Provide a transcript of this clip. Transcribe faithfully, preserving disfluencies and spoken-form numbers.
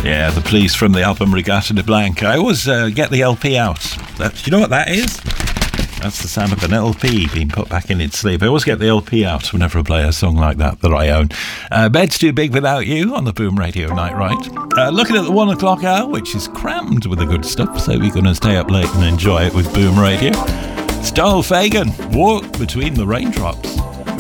Yeah, the Police from the album Regatta de Blanc. I always uh, get the L P out. That, do you know what that is? That's the sound of an L P being put back in its sleeve. I always get the L P out whenever I play a song like that that I own. Uh, Bed's Too Big Without You on the Boom Radio Night Right. Uh, looking at the one o'clock hour, which is crammed with the good stuff, so you're going to stay up late and enjoy it with Boom Radio. It's Donald Fagen, Walk Between the Raindrops.